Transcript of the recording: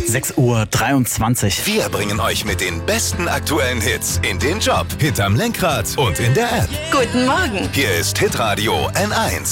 6:23 Uhr. Wir bringen euch mit den besten aktuellen Hits in den Job, hinterm Lenkrad und in der App. Guten Morgen. Hier ist Hitradio N1.